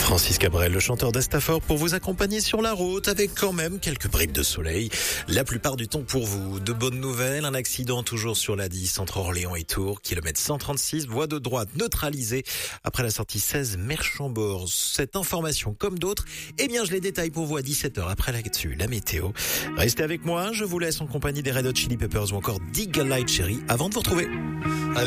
Francis Cabrel, le chanteur d'Astafor, pour vous accompagner sur la route avec quand même quelques bribes de soleil. La plupart du temps pour vous. De bonnes nouvelles, un accident toujours sur la 10 entre Orléans et Tours, kilomètre 136, voie de droite neutralisée après la sortie 16 Merchambord. Cette information comme d'autres, eh bien je les détaille pour vous à 17h après là-dessus, la météo. Restez avec moi, je vous laisse en compagnie des Red Hot Chili Peppers ou encore d'Eagle Light Cherry avant de vous retrouver.